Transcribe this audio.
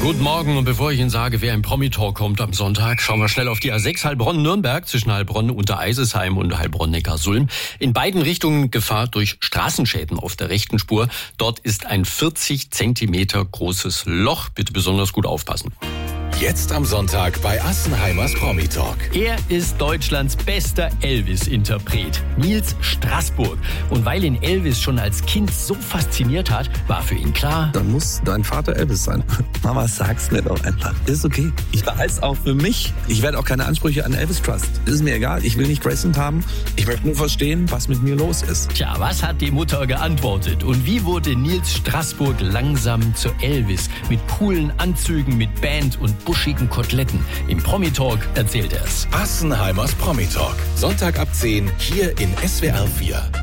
Guten Morgen, und bevor ich Ihnen sage, wer im Promi-Talk kommt am Sonntag, schauen wir schnell auf die A6 Heilbronn-Nürnberg zwischen Heilbronn-Untereisesheim und Heilbronn-Neckarsulm. In beiden Richtungen Gefahr durch Straßenschäden auf der rechten Spur. Dort ist ein 40 Zentimeter großes Loch. Bitte besonders gut aufpassen. Jetzt am Sonntag bei Assenheimers Promi-Talk. Er ist Deutschlands bester Elvis-Interpret, Nils Straßburg. Und weil ihn Elvis schon als Kind so fasziniert hat, war für ihn klar: Dann muss dein Vater Elvis sein. Mama, sag's mir doch einfach. Ist okay. Ich behalte es auch für mich. Ich werde auch keine Ansprüche an Elvis Trust. Ist mir egal. Ich will nicht Graceland haben. Ich möchte nur verstehen, was mit mir los ist. Tja, was hat die Mutter geantwortet? Und wie wurde Nils Straßburg langsam zu Elvis? Mit coolen Anzügen, mit Band und buschigen Koteletten. Im Promi-Talk erzählt er es. Assenheimers Promi-Talk. Sonntag ab 10 hier in SWR 4.